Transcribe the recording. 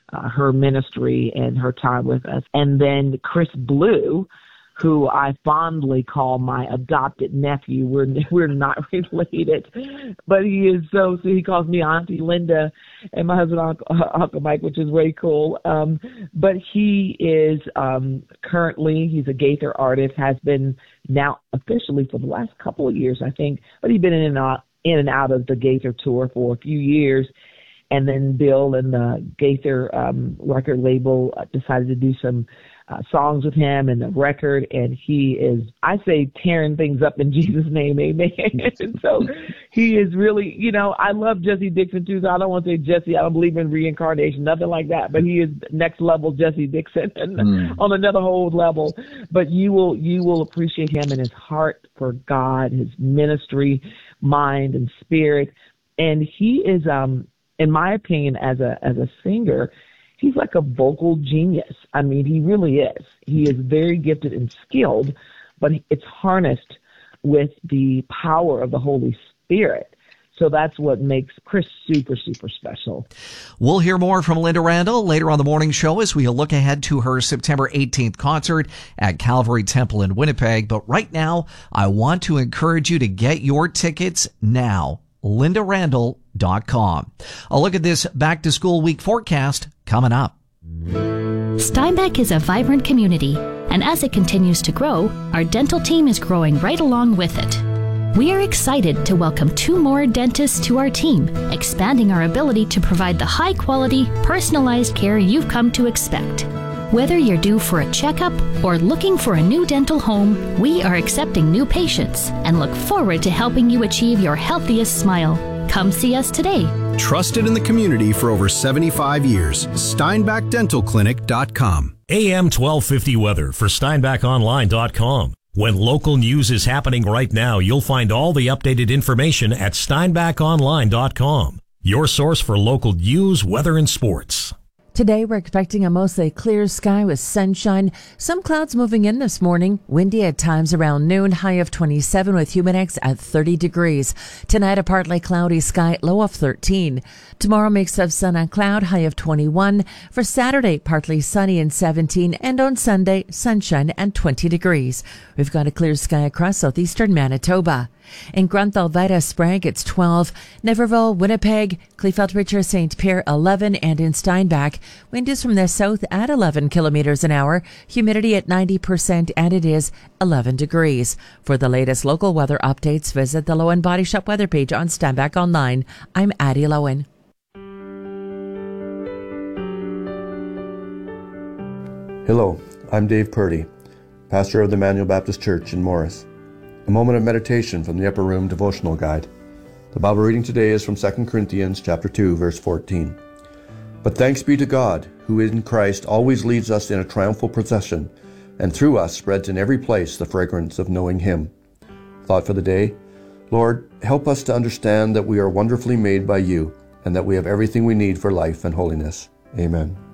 her ministry and her time with us. And then Chris Blue, who I fondly call my adopted nephew. We're not related, but he is so he calls me Auntie Linda and my husband Uncle Mike, which is very cool. But he is currently, he's a Gaither artist, has been now officially for the last couple of years, I think, but he's been in and out of the Gaither tour for a few years. And then Bill and the Gaither record label decided to do some songs with him and the record, and he is, I say, tearing things up in Jesus' name, amen. And so he is really, I love Jesse Dixon too, so I don't want to say Jesse, I don't believe in reincarnation, nothing like that, but he is next level Jesse Dixon on another whole level. But you will appreciate him and his heart for God, his ministry, mind, and spirit. And he is, in my opinion, as a singer, he's like a vocal genius. I mean, he really is. He is very gifted and skilled, but it's harnessed with the power of the Holy Spirit. So that's what makes Chris super, super special. We'll hear more from Linda Randall later on the morning show as we look ahead to her September 18th concert at Calvary Temple in Winnipeg. But right now, I want to encourage you to get your tickets now. LindaRandall.com. A look at this back to school week forecast coming up. Steinbach is a vibrant community, and as it continues to grow, our dental team is growing right along with it. We are excited to welcome 2 more dentists to our team, expanding our ability to provide the high-quality, personalized care you've come to expect. Whether you're due for a checkup or looking for a new dental home, we are accepting new patients and look forward to helping you achieve your healthiest smile. Come see us today. Trusted in the community for over 75 years. SteinbachDentalClinic.com. AM 1250 weather for SteinbachOnline.com. When local news is happening right now, you'll find all the updated information at SteinbachOnline.com. Your source for local news, weather, and sports. Today, we're expecting a mostly clear sky with sunshine. Some clouds moving in this morning. Windy at times around noon. High of 27 with Humidex at 30 degrees. Tonight, a partly cloudy sky. Low of 13. Tomorrow, mix of sun and cloud. High of 21. For Saturday, partly sunny and 17. And on Sunday, sunshine and 20 degrees. We've got a clear sky across southeastern Manitoba. In Grunthal, Vita, Sprague, it's 12. Niverville, Winnipeg, Kleefeld, Richard, St. Pierre, 11. And in Steinbach, wind is from the south at 11 kilometers an hour. Humidity at 90%, and it is 11 degrees. For the latest local weather updates, visit the Lowen Body Shop weather page on Steinbach Online. I'm Addie Lowen. Hello, I'm Dave Purdy, pastor of the Emmanuel Baptist Church in Morris. A moment of meditation from the Upper Room Devotional Guide. The Bible reading today is from 2 Corinthians chapter 2, verse 14. But thanks be to God, who in Christ always leads us in a triumphal procession, and through us spreads in every place the fragrance of knowing Him. Thought for the day: Lord, help us to understand that we are wonderfully made by You, and that we have everything we need for life and holiness. Amen.